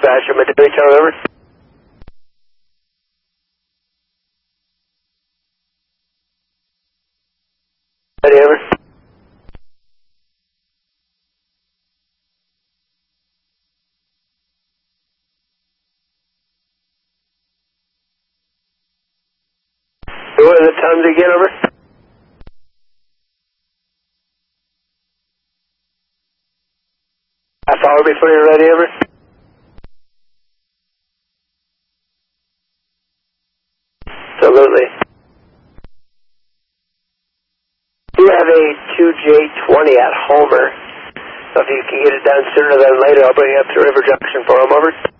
Dispatcher, Madrid Tower, over. Ready, over. What are the times again, over? Half hour before you're ready, over. Absolutely. We have a 2J20 at Homer, so if you can get it done sooner than later, I'll bring it up to River Junction for him, over.